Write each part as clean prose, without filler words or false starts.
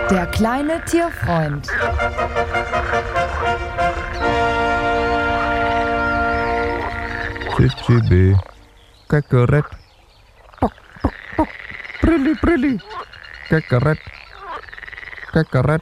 Der kleine Tierfreund. CCB, Kakerett, Tok, Tok, Tok, Brilli, Brilli, Kakerett, Kakerett,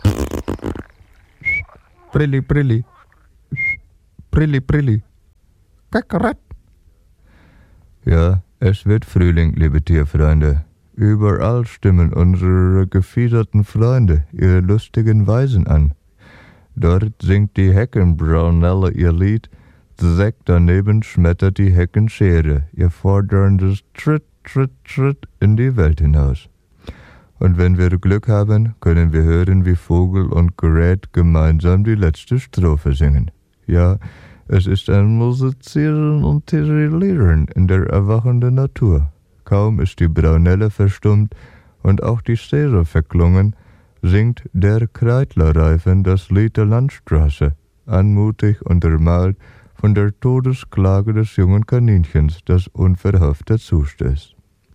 Brilli, Brilli, Brilli, Brilli, Kakerett. Ja, es wird Frühling, liebe Tierfreunde. Überall stimmen unsere gefiederten Freunde ihre lustigen Weisen an. Dort singt die Heckenbraunelle ihr Lied, Sekt daneben schmettert die Heckenschere ihr forderndes Tritt, Tritt, Tritt in die Welt hinaus. Und wenn wir Glück haben, können wir hören, wie Vogel und Gerät gemeinsam die letzte Strophe singen. Ja, es ist ein Musizieren und Tirillieren in der erwachenden Natur. Kaum ist die Braunelle verstummt und auch die Schere verklungen, singt der Kreidlerreifen das Lied der Landstraße, anmutig untermalt von der Todesklage des jungen Kaninchens, das unverhofft dazustößt.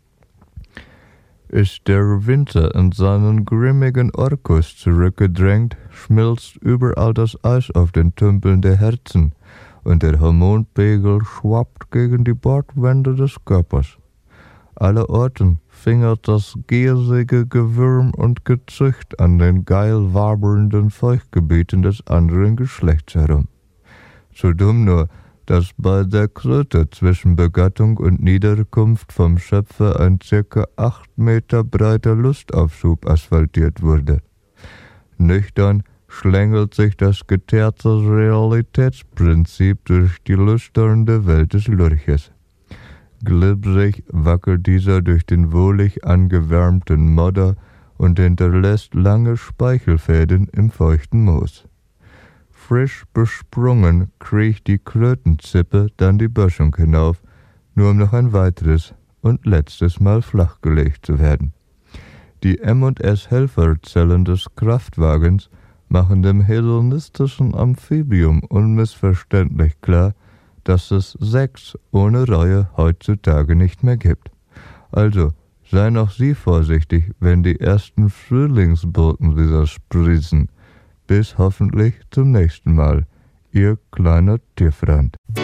Ist der Winter in seinen grimmigen Orkus zurückgedrängt, schmilzt überall das Eis auf den Tümpeln der Herzen und der Hormonpegel schwappt gegen die Bordwände des Körpers. Allerorten fingert das giersige Gewürm und Gezücht an den geil wabernden Feuchtgebieten des anderen Geschlechts herum. So dumm nur, dass bei der Kröte zwischen Begattung und Niederkunft vom Schöpfer ein ca. 8 Meter breiter Lustaufschub asphaltiert wurde. Nüchtern schlängelt sich das geteerte Realitätsprinzip durch die lüsternde Welt des Lurches. Glibberig wackelt dieser durch den wohlig angewärmten Modder und hinterlässt lange Speichelfäden im feuchten Moos. Frisch besprungen kriecht die Krötenzippe dann die Böschung hinauf, nur um noch ein weiteres und letztes Mal flachgelegt zu werden. Die M&S-Helferzellen des Kraftwagens machen dem hedonistischen Amphibium unmissverständlich klar, dass es Sex ohne Reue heutzutage nicht mehr gibt. Also, seien auch Sie vorsichtig, wenn die ersten Frühlingsboten wieder sprießen. Bis hoffentlich zum nächsten Mal. Ihr kleiner Tierfreund.